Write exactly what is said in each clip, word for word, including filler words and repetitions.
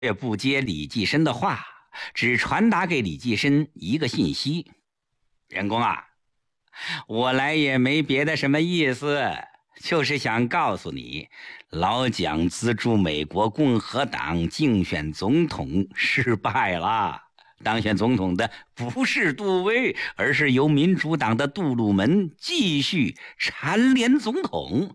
也不接李济深的话，只传达给李济深一个信息：仁公啊，我来也没别的什么意思，就是想告诉你，老蒋资助美国共和党竞选总统失败了。当选总统的不是杜威，而是由民主党的杜鲁门继续蝉联总统。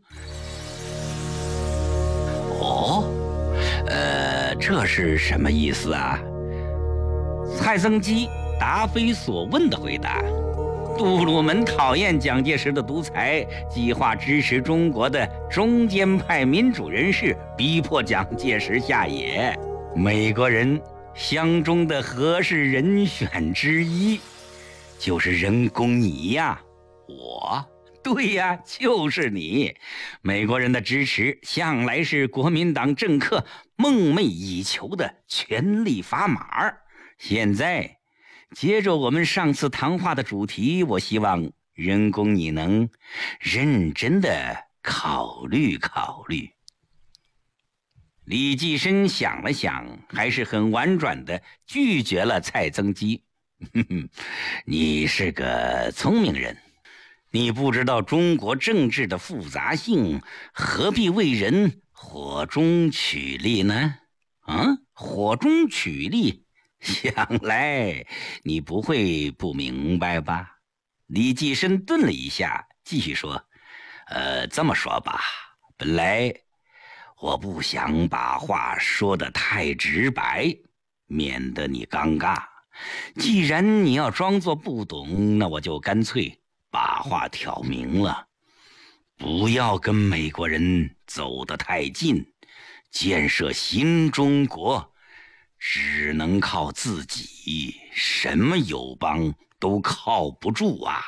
哦，呃，这是什么意思啊？蔡增基答非所问的回答。杜鲁门讨厌蒋介石的独裁，计划支持中国的中间派民主人士，逼迫蒋介石下野。美国人相中的合适人选之一，就是仁公你呀！我？对呀，就是你。美国人的支持向来是国民党政客梦寐以求的权力砝码。现在接着我们上次谈话的主题，我希望仁公你能认真的考虑考虑。李济深想了想，还是很婉转的拒绝了蔡增基。你是个聪明人，你不知道中国政治的复杂性，何必为人火中取栗呢？啊，火中取栗，想来你不会不明白吧？李济深顿了一下，继续说：呃，这么说吧，本来我不想把话说得太直白，免得你尴尬。既然你要装作不懂，那我就干脆把话挑明了。不要跟美国人走得太近，建设新中国只能靠自己，什么友邦都靠不住啊。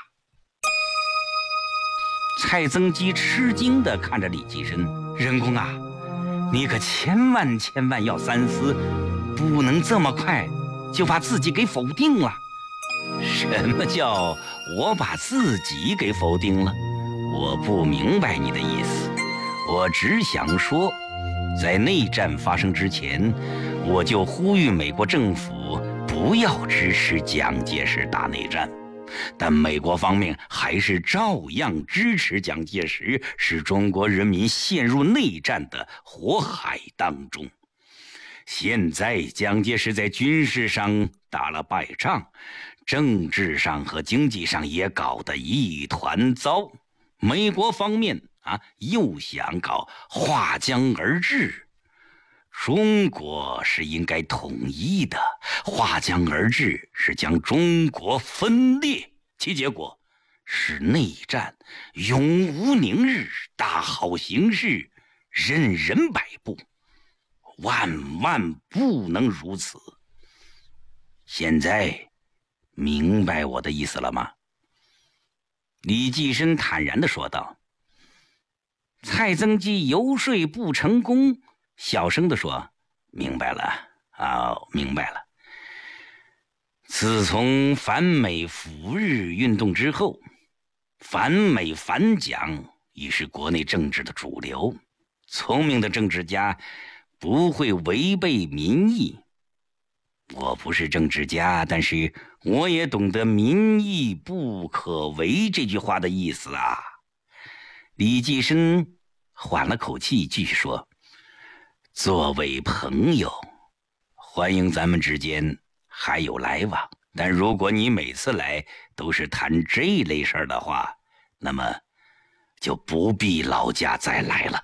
蔡增基吃惊地看着李济深：仁公啊，你可千万千万要三思，不能这么快就把自己给否定了。什么叫我把自己给否定了？我不明白你的意思。我只想说，在内战发生之前，我就呼吁美国政府不要支持蒋介石打内战，但美国方面还是照样支持蒋介石，使中国人民陷入内战的火海当中。现在蒋介石在军事上打了败仗，政治上和经济上也搞得一团糟。美国方面啊，又想搞划江而治。中国是应该统一的，划江而治是将中国分裂，其结果是内战，永无宁日，大好形势，人人摆布。万万不能如此。现在明白我的意思了吗？李济深坦然地说道。蔡增基游说不成功，小声地说：明白了啊，明白了。自从反美扶日运动之后，反美反蒋已是国内政治的主流。聪明的政治家不会违背民意。我不是政治家，但是我也懂得民意不可违这句话的意思啊。李济深缓了口气继续说：作为朋友，欢迎咱们之间还有来往，但如果你每次来都是谈这类事儿的话，那么就不必劳驾再来了。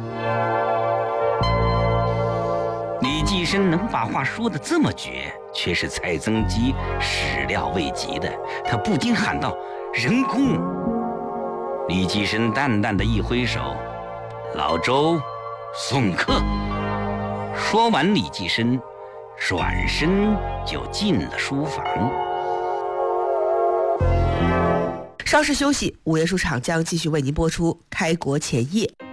李济深能把话说得这么绝，却是蔡增基始料未及的。他不禁喊道：仁公！李济深淡淡的一挥手：老周送客。说完，李济深转身就进了书房。 稍事休息，午夜书场将继续为您播出《开国前夜》。